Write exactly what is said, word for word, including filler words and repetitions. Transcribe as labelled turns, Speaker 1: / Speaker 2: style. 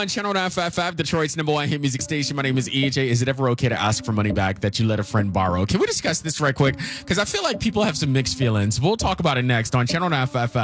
Speaker 1: on Channel nine five five, Detroit's number one hit music station. My name is E J. Is it ever okay to ask for money back that you let a friend borrow? Can we discuss this right quick? Because I feel like people have some mixed feelings. We'll talk about it next on Channel nine five five.